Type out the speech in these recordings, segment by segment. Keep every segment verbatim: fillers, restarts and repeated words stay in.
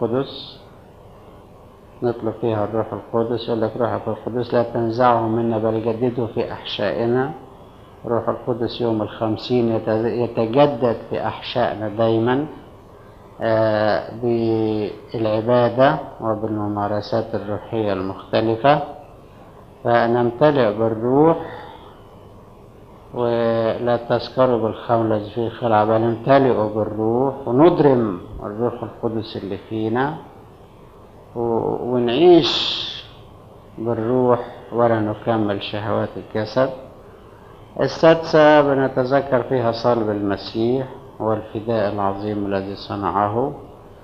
القدس، نطلب فيها الروح القدس. يقول لك روحك القدس لا تنزعه منا بل جدده في أحشائنا. روح القدس يوم الخمسين يتجدد في أحشائنا دايما بالعبادة وبالممارسات الروحية المختلفة، فنمتلئ بالروح ولا تسكروا بالخمر الذي فيه خلع، بل نمتلئ بالروح ونضرم الروح القدس اللي فينا ونعيش بالروح ولا نكمل شهوات الجسد. السادسة بنتذكر فيها صلب المسيح والفداء العظيم الذي صنعه،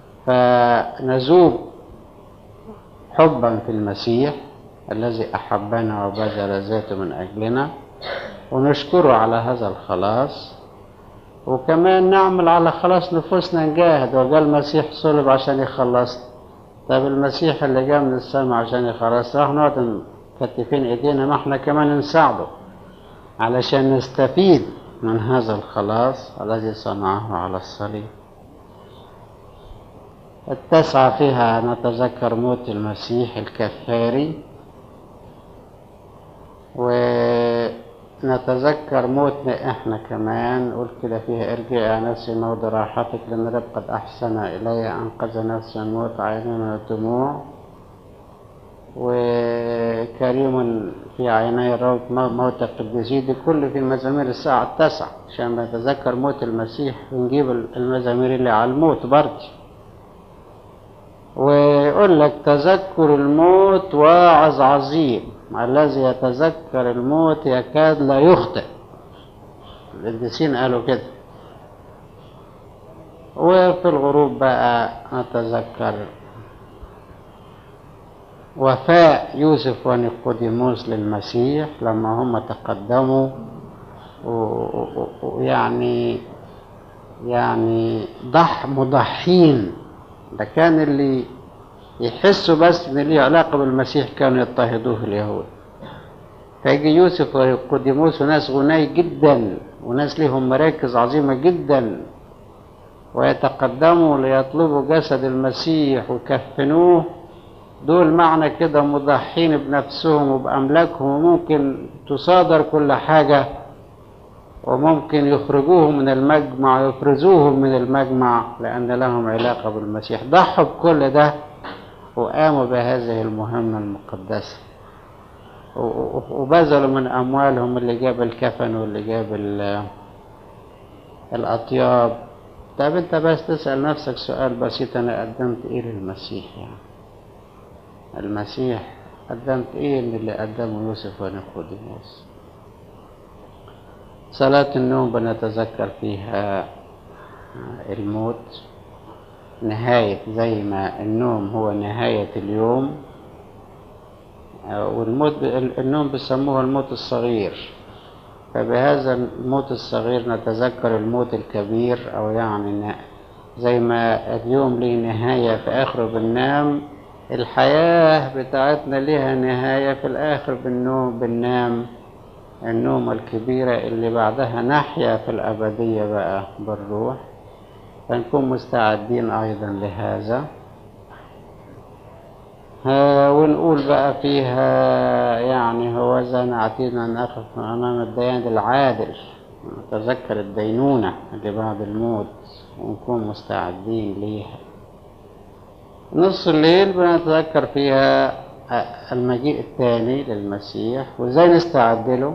فنذوب حبا في المسيح الذي أحبنا وبذل ذاته من أجلنا، ونشكره على هذا الخلاص، وكمان نعمل على خلاص نفوسنا، نجاهد. وقال المسيح صلب عشان يخلصنا. طب المسيح اللي جاء من السماء عشان يخلص راح نقعد مكتفين ايدينا؟ ما احنا كمان نساعده علشان نستفيد من هذا الخلاص الذي صنعه على الصليب. التاسعة فيها نتذكر موت المسيح الكفاري، ونتذكر موتنا احنا كمان. قلت كده فيها ارجع يا نفسي موضع راحتك لأن رب قد أحسن إلي أنقذ نفسي من موت عيني من الدموع، وكريم في عيني الروض موت القديسين. دي كل في مزامير الساعة التاسعة عشان نتذكر موت المسيح ونجيب المزامير اللي على الموت برضه. ويقول لك تذكر الموت واعظ عظيم، الذي يتذكر الموت يكاد لا يخطئ. القديسين قالوا كده. وفي الغروب بقى نتذكر وفاء يوسف ونيقوديموس للمسيح لما هم تقدموا ويعني يعني ضح مضحين. ده كان اللي يحسوا بس ان ليه علاقه بالمسيح كانوا يضطهدوه اليهود. فيجي يوسف ونيقوديموس وناس غني جدا وناس لهم مراكز عظيمه جدا ويتقدموا ليطلبوا جسد المسيح ويكفنوه. دول معنى كده مضحين بنفسهم وبأملاكهم، وممكن تصادر كل حاجة وممكن يخرجوهم من المجمع ويفرزوهم من المجمع لأن لهم علاقة بالمسيح. ضحوا بكل ده وقاموا بهذه المهمة المقدسة وبذلوا من أموالهم اللي جاب الكفن واللي جاب الأطياب. طب أنت بس تسأل نفسك سؤال بسيط، أنا قدمت إيه للمسيح؟ يعني المسيح قدمت إيه من اللي قدمه يوسف ونيقوديموس؟ صلاة النوم بنتذكر فيها الموت، نهاية زي ما النوم هو نهاية اليوم، والموت النوم بيسموه الموت الصغير. فبهذا الموت الصغير نتذكر الموت الكبير، أو يعني زي ما اليوم ليه نهاية في آخره بننام، الحياة بتاعتنا ليها نهاية في الآخر بالنوم بننام النوم الكبيرة اللي بعدها نحيا في الأبدية بقى بالروح. فنكون مستعدين أيضا لهذا. ونقول بقى فيها يعني هو ذا نعتينا أن نقف أمام الديان العادل، نتذكر الدينونة اللي بعد الموت ونكون مستعدين ليها. نص الليل بنتذكر فيها المجيء الثاني للمسيح وإزاي نستعد له.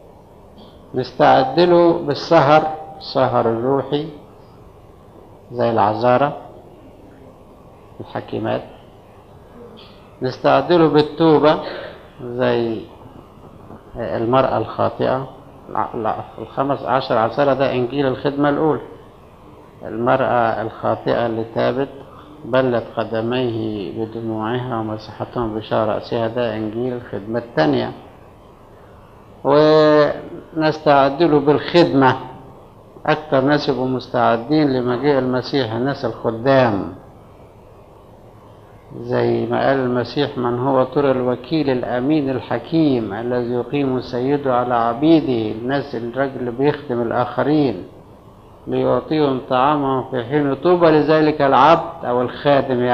نستعد له بالسهر، السهر الروحي زي العذارى الحكيمات. نستعد له بالتوبة زي المرأة الخاطئة. الخمس عشر عشرة ده إنجيل الخدمة الأولى، المرأة الخاطئة اللي تابت بلت قدميه بدموعها ومسحتهم بشعر رأسها، ده إنجيل الخدمة الثانية. ونستعد له بالخدمة. أكثر ناس يبقوا مستعدين لمجيء المسيح الناس الخدام، زي ما قال المسيح من هو ترى الوكيل الأمين الحكيم الذي يقيم سيده على عبيده. الناس الرجل اللي بيخدم الآخرين ليعطيهم طعامهم في حين. طوبى لذلك العبد أو الخادم